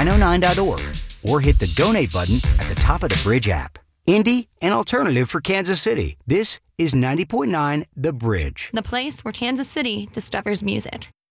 909.org or hit the donate button at the top of the Bridge app. Indie and alternative for Kansas City. This is 90.9 The Bridge. The place where Kansas City discovers music.